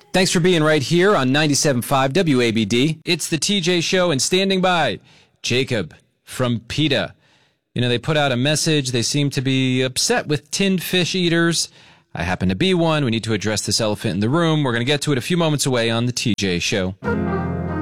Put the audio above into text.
Thanks for being right here on 97.5 WABD. It's the TJ Show, and standing by, Jacob from PETA. You know, they put out a message. They seem to be upset with tinned fish eaters. I happen to be one. We need to address this elephant in the room. We're going to get to it a few moments away on the TJ Show.